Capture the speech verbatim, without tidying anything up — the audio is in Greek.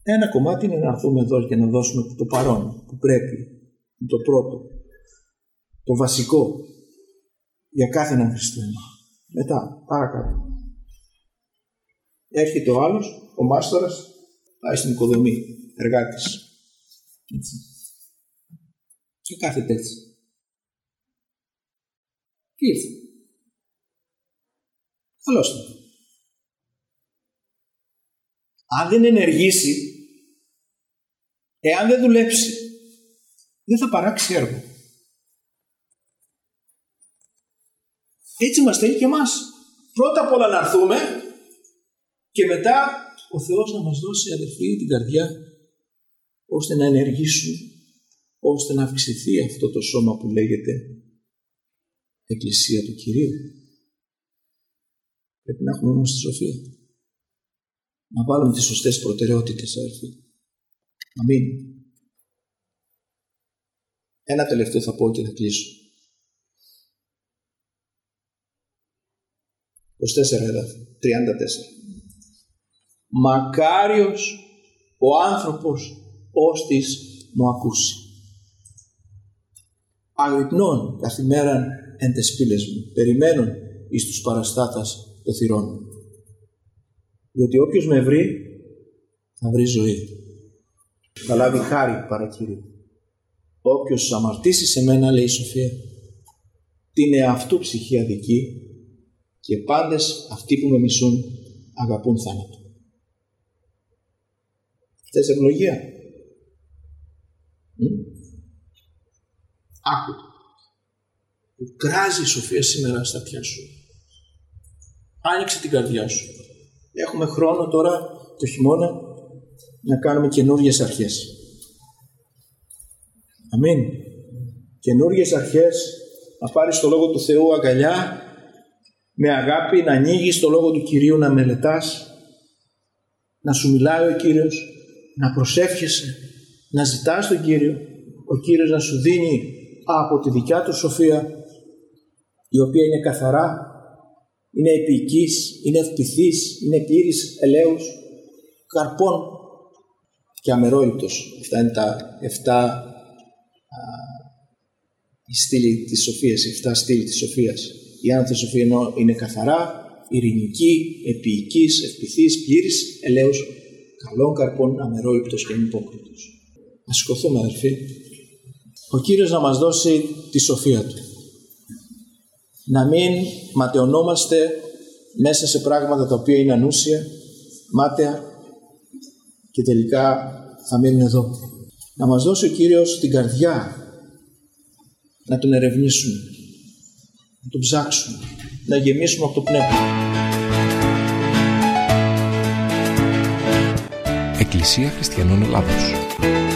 Ένα κομμάτι είναι να έρθουμε εδώ και να δώσουμε το παρόν που πρέπει, το πρώτο, το βασικό για κάθε έναν χριστιανό. Μετά, παρακάτω. Έρχεται ο άλλος, ο μάστορας, πάει στην οικοδομή, εργάτης. Έτσι. Και κάθεται έτσι. Και ήρθε. Καλώς το. Αν δεν ενεργήσει, εάν δεν δουλέψει, δεν θα παράξει έργο. Έτσι μας θέλει και εμάς. Πρώτα απ' όλα να έρθουμε και μετά ο Θεός να μας δώσει, αδελφοί, την καρδιά ώστε να ενεργήσουμε, ώστε να αυξηθεί αυτό το σώμα που λέγεται Εκκλησία του Κυρίου. Πρέπει να έχουμε όμως τη σοφία. Να βάλουμε τις σωστές προτεραιότητες, αδελφοί. Αμήν. Ένα τελευταίο θα πω και θα κλείσω. είκοσι τέσσερα εδάφη, τριάντα τέσσερα. Μακάριος ο άνθρωπος ώστις μου ακούσει. Αγρυπνών καθημέραν εν τες πύλες μου, περιμένουν εις τους παραστάτας το θυρών μου. Διότι όποιος με βρει, θα βρει ζωή. Θα λάβει χάρη παρά Κύριε. Όποιος αμαρτήσει σε μένα, λέει η Σοφία, την εαυτού ψυχή αδική και πάντες αυτοί που με μισούν αγαπούν θάνατο. Θες ευλογία? Άκου το. Που κράζει η Σοφία σήμερα στα αυτιά σου. Άνοιξε την καρδιά σου. Έχουμε χρόνο τώρα το χειμώνα να κάνουμε καινούργιες αρχές. Αμήν. Καινούργιες αρχές, να πάρεις το Λόγο του Θεού αγκαλιά, με αγάπη, να ανοίγεις το Λόγο του Κυρίου, να μελετάς, να σου μιλάει ο Κύριος, να προσεύχεσαι, να ζητάς τον Κύριο, ο Κύριος να σου δίνει από τη δικιά του σοφία, η οποία είναι καθαρά, είναι επίοικης, είναι ευπηθής, είναι πλήρης ελέους, καρπών και αμερόληπτος. Αυτά είναι τα εφτά στήλη της σοφίας, οι εφτά στήλη της σοφίας. Η άνθρωποι σοφία ενώ είναι καθαρά, ειρηνική, επίοικης, ευπηθής, πλήρης ελέους, καλών καρπών, αμερόληπτος και ανυπόκριτος. Να σηκωθούμε, αδελφοί. Ο Κύριος να μας δώσει τη σοφία Του. Να μην ματαιωνόμαστε μέσα σε πράγματα τα οποία είναι ανούσια, μάταια και τελικά θα μείνουν εδώ. Να μας δώσει ο Κύριος την καρδιά να Τον ερευνήσουμε, να Τον ψάξουμε, να γεμίσουμε από το Πνεύμα. Εκκλησία Χριστιανών Ελλάδος.